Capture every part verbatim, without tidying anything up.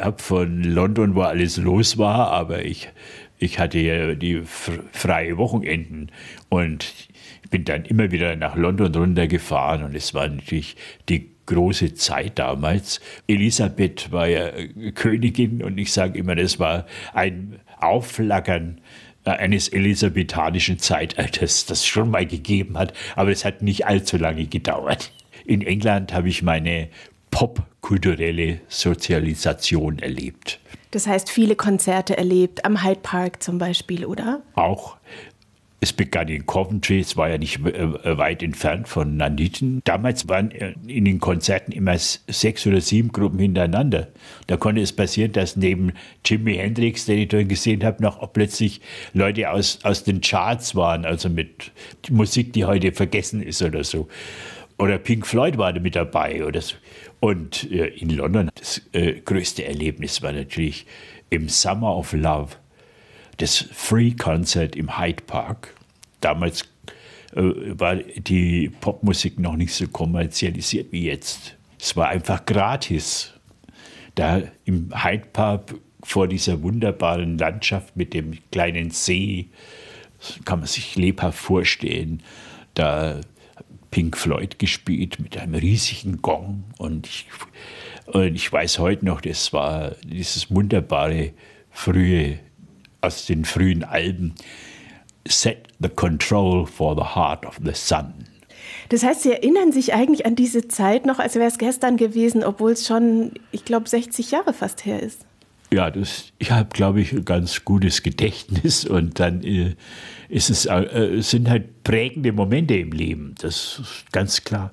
habe von London, wo alles los war, aber ich, ich hatte ja die freie Wochenenden und bin dann immer wieder nach London runtergefahren und es war natürlich die große Zeit damals. Elisabeth war ja Königin und ich sage immer, das war ein Aufflackern eines elisabethanischen Zeitalters, das es schon mal gegeben hat, aber es hat nicht allzu lange gedauert. In England habe ich meine popkulturelle Sozialisation erlebt. Das heißt, viele Konzerte erlebt, am Hyde Park zum Beispiel, oder? Auch. Es begann in Coventry, es war ja nicht äh, weit entfernt von Nuneaton. Damals waren in den Konzerten immer sechs oder sieben Gruppen hintereinander. Da konnte es passieren, dass neben Jimi Hendrix, den ich dort gesehen habe, noch plötzlich Leute aus, aus den Charts waren, also mit Musik, die heute vergessen ist oder so. Oder Pink Floyd war da mit dabei oder so. Und äh, in London, das äh, größte Erlebnis war natürlich im Summer of Love. Das Free Concert im Hyde Park. Damals äh, war die Popmusik noch nicht so kommerzialisiert wie jetzt. Es war einfach gratis. Da im Hyde Park vor dieser wunderbaren Landschaft mit dem kleinen See, kann man sich lebhaft vorstellen, da Pink Floyd gespielt mit einem riesigen Gong. Und ich, und ich weiß heute noch, das war dieses wunderbare frühe aus den frühen Alben, Set the Control for the Heart of the Sun. Das heißt, Sie erinnern sich eigentlich an diese Zeit noch, als wäre es gestern gewesen, obwohl es schon, ich glaube, sechzig Jahre fast her ist. Ja, das, ich habe, glaube ich, ein ganz gutes Gedächtnis und dann äh, ist es, äh, sind halt prägende Momente im Leben, das ist ganz klar.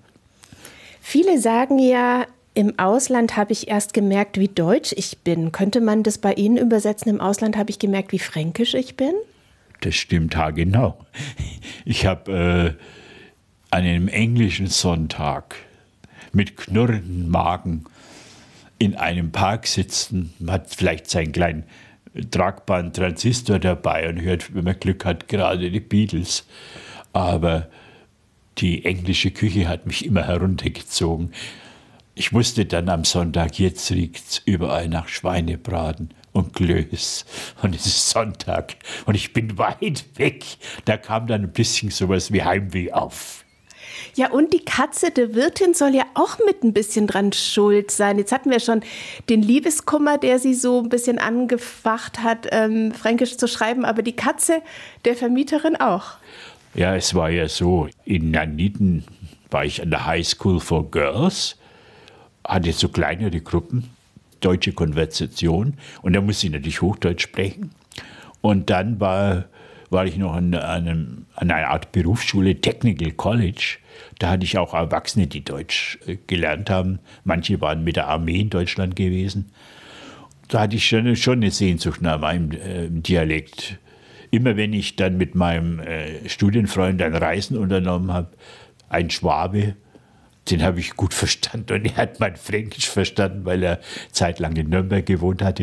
Viele sagen ja, im Ausland habe ich erst gemerkt, wie deutsch ich bin. Könnte man das bei Ihnen übersetzen? Im Ausland habe ich gemerkt, wie fränkisch ich bin? Das stimmt haargenau. Ich habe äh, an einem englischen Sonntag mit knurrendem Magen in einem Park sitzen, man hat vielleicht seinen kleinen tragbaren Transistor dabei und hört, wenn man Glück hat, gerade die Beatles. Aber die englische Küche hat mich immer heruntergezogen. Ich wusste dann am Sonntag, jetzt riecht es überall nach Schweinebraten und Klöß. Und es ist Sonntag und ich bin weit weg. Da kam dann ein bisschen sowas wie Heimweh auf. Ja, und die Katze der Wirtin soll ja auch mit ein bisschen dran schuld sein. Jetzt hatten wir schon den Liebeskummer, der sie so ein bisschen angefacht hat, ähm, Fränkisch zu schreiben. Aber die Katze der Vermieterin auch. Ja, es war ja so, in Nuneaton war ich an der High School for Girls, hatte so kleinere Gruppen, deutsche Konversation. Und da musste ich natürlich Hochdeutsch sprechen. Und dann war, war ich noch an, einem, an einer Art Berufsschule, Technical College. Da hatte ich auch Erwachsene, die Deutsch gelernt haben. Manche waren mit der Armee in Deutschland gewesen. Da hatte ich schon, schon eine Sehnsucht nach meinem äh, Dialekt. Immer wenn ich dann mit meinem äh, Studienfreund ein Reisen unternommen habe, ein Schwabe, den habe ich gut verstanden und er hat mein Fränkisch verstanden, weil er zeitlang in Nürnberg gewohnt hatte.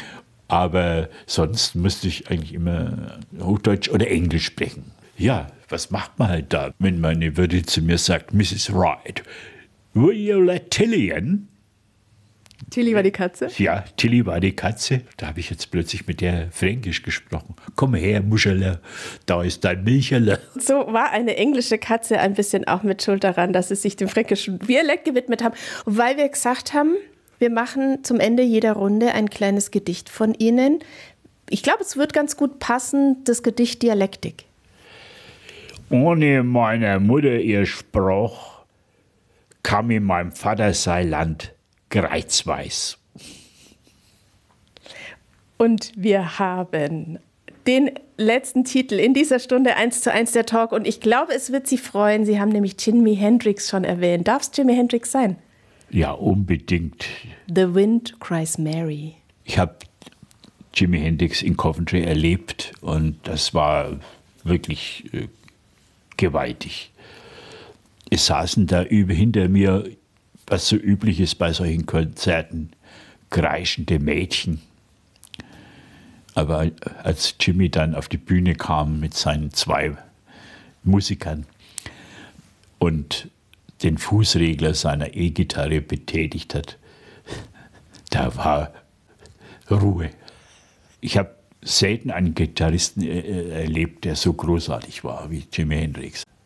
Aber sonst musste ich eigentlich immer Hochdeutsch oder Englisch sprechen. Ja, was macht man halt da, wenn meine Wirtin zu mir sagt, Missus Wright, will you let Tilly in? Tilly war die Katze? Ja, Tilly war die Katze. Da habe ich jetzt plötzlich mit der Fränkisch gesprochen. Komm her, Muschele, da ist dein Milcherle. So war eine englische Katze ein bisschen auch mit Schuld daran, dass sie sich dem fränkischen Dialekt gewidmet haben. Weil wir gesagt haben, wir machen zum Ende jeder Runde ein kleines Gedicht von Ihnen. Ich glaube, es wird ganz gut passen, das Gedicht Dialektik. Ohne meine Mutter ihr Spruch, kam in meinem Vater sein Land kreuzweis. Und wir haben den letzten Titel in dieser Stunde eins zu eins der Talk. Und ich glaube, es wird Sie freuen. Sie haben nämlich Jimi Hendrix schon erwähnt. Darf es Jimi Hendrix sein? Ja, unbedingt. The Wind Cries Mary. Ich habe Jimi Hendrix in Coventry erlebt und das war wirklich äh, gewaltig. Es saßen da über, hinter mir, was so üblich ist bei solchen Konzerten, kreischende Mädchen. Aber als Jimmy dann auf die Bühne kam mit seinen zwei Musikern und den Fußregler seiner E-Gitarre betätigt hat, da war Ruhe. Ich habe selten einen Gitarristen äh, erlebt, der so großartig war wie Jimi Hendrix.